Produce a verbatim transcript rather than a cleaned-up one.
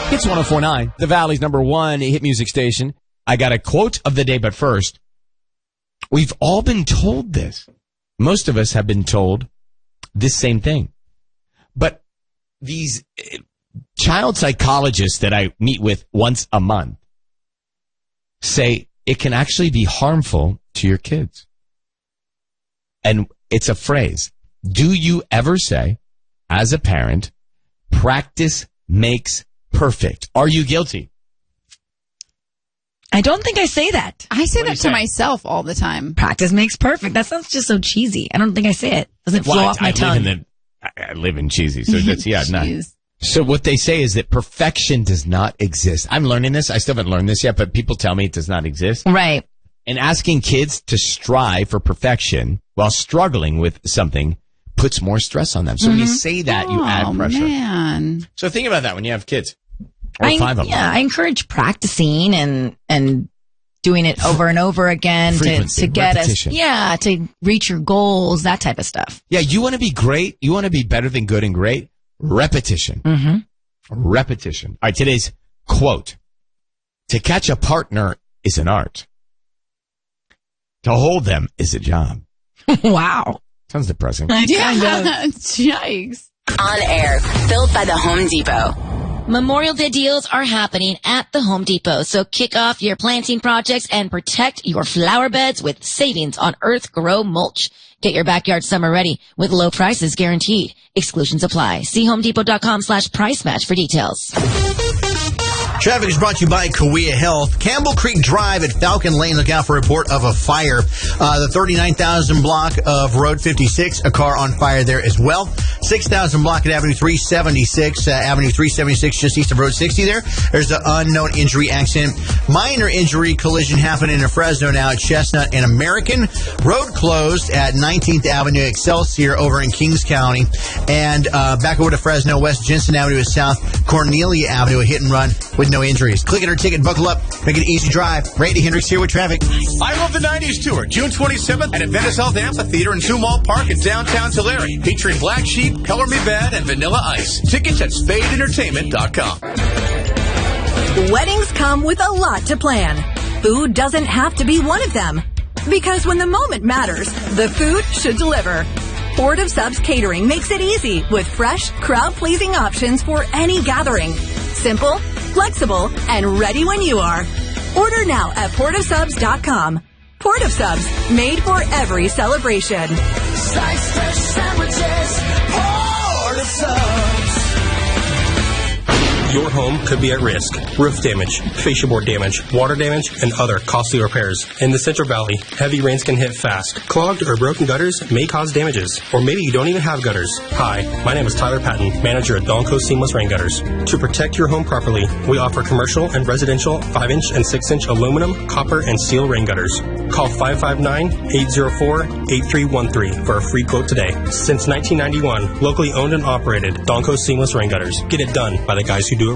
It's one oh four point nine, the Valley's number one hit music station. I got a quote of the day, but first, we've all been told this. Most of us have been told this same thing. But these child psychologists that I meet with once a month say it can actually be harmful to your kids. And it's a phrase. Do you ever say, as a parent, practice makes perfect? Are you guilty? I don't think I say that. I say What do that you to say? myself all the time. Practice makes perfect. That sounds just so cheesy. I don't think I say it. Doesn't flow Well, off I, my I tongue. live in the, I I live in cheesy, so that's, yeah, not. Jeez. So what they say is that perfection does not exist. I'm learning this. I still haven't learned this yet, but people tell me it does not exist. Right. And asking kids to strive for perfection while struggling with something puts more stress on them. So when you say that, you add Oh, pressure. man. So think about that when you have kids. Or I, five of them. yeah, I encourage practicing and and doing it over and over again to, Frequency, to get repetition. us, yeah, to reach your goals, that type of stuff. Yeah, you want to be great. You want to be better than good and great. Repetition. Mm-hmm. Repetition. All right, today's quote. To catch a partner is an art. To hold them is a job. Wow. Sounds depressing. Yeah. Yikes. On air, built by the Home Depot. Memorial Day deals are happening at the Home Depot, so kick off your planting projects and protect your flower beds with savings on Earth Grow mulch. Get your backyard summer ready with low prices guaranteed. Exclusions apply. See homedepot.com slash price match for details. Traffic is brought to you by Kawea Health. Campbell Creek Drive at Falcon Lane. Look out for a report of a fire. Uh, the thirty-nine thousand block of Road fifty-six, a car on fire there as well. six thousand block at Avenue three seventy-six, uh, Avenue three seventy-six just east of Road sixty there. There's an unknown injury accident. Minor injury collision happening in Fresno now at Chestnut and American. Road closed at nineteenth Avenue Excelsior over in Kings County. And uh, back over to Fresno, West Jensen Avenue is South Cornelia Avenue, a hit and run with no injuries. Click it or ticket, buckle up, make it an easy drive. Randy Hendricks here with traffic. I Love the nineties Tour, June twenty-seventh at Adventist Health Amphitheater in Zumwalt Park in downtown Tulare. Featuring Black Sheep, Color Me Bad, and Vanilla Ice. Tickets at spade entertainment dot com. Weddings come with a lot to plan. Food doesn't have to be one of them. Because when the moment matters, the food should deliver. Port of Subs Catering makes it easy with fresh, crowd-pleasing options for any gathering. Simple, flexible, and ready when you are. Order now at port of subs dot com. Port of Subs, made for every celebration. Slice fresh sandwiches, Port of Subs. Your home could be at risk. Roof damage, fascia board damage, water damage, and other costly repairs. In the Central Valley, heavy rains can hit fast. Clogged or broken gutters may cause damages. Or maybe you don't even have gutters. Hi, my name is Tyler Patton, manager at Donco Seamless Rain Gutters. To protect your home properly, we offer commercial and residential five inch and six inch aluminum, copper, and steel rain gutters. Call five five nine, eight zero four, eight three one three for a free quote today. Since nineteen ninety-one, locally owned and operated, Donco Seamless Rain Gutters. Get it done by the guys who do it